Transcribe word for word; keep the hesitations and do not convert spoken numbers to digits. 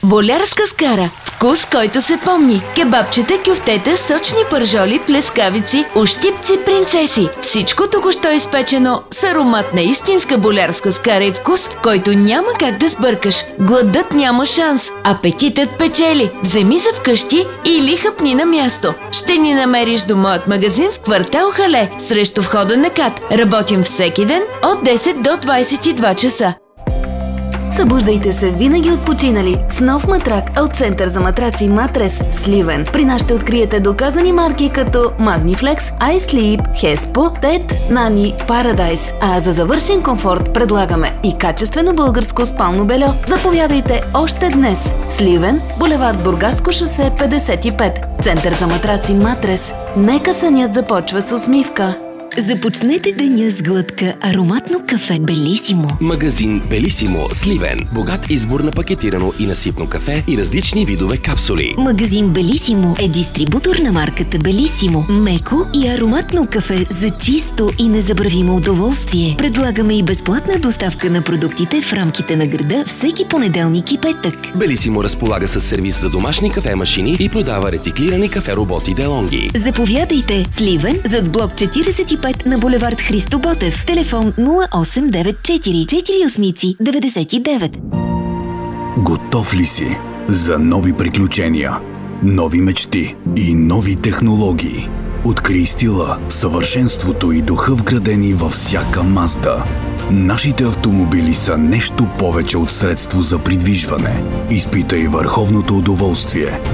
Болярска скара. Вкус, който се помни. Кебабчета, кюфтета, сочни пържоли, плескавици, ощипци, принцеси. Всичко току-що изпечено с аромат на истинска болярска скара и вкус, който няма как да сбъркаш. Гладът няма шанс. Апетитът печели. Вземи за вкъщи или хъпни на място. Ще ни намериш до моят магазин в квартал Хале, срещу входа на КАТ. Работим всеки ден от десет до двадесет и два часа. Събуждайте се винаги отпочинали с нов матрак от Център за матраци Матрес Сливен. При нас ще откриете доказани марки като Magniflex, iSleep, Hespo, Тед, Nani, Paradise. А за завършен комфорт предлагаме и качествено българско спално бельо. Заповядайте още днес. Сливен, булевард Бургаско шосе петдесет и пет. Център за матраци Матрес. Нека сънят започва с усмивка. Започнете деня с глътка ароматно кафе Белисимо. Магазин Белисимо, Сливен. Богат избор на пакетирано и насипно кафе и различни видове капсули. Магазин Белисимо е дистрибутор на марката Белисимо. Меко и ароматно кафе за чисто и незабравимо удоволствие. Предлагаме и безплатна доставка на продуктите в рамките на града всеки понеделник и петък. Белисимо разполага с сервис за домашни кафе-машини и продава рециклирани кафе-роботи Делонги. Заповядайте! Сливен, зад блок четиридесет и пет на булевард Христо Ботев. Телефон нула осем девет четири четири осем девет девет. Готов ли си за нови приключения, нови мечти и нови технологии? Открий стила, съвършенството и духа вградени във всяка Мазда. Нашите автомобили са нещо повече от средство за придвижване. Изпитай върховното удоволствие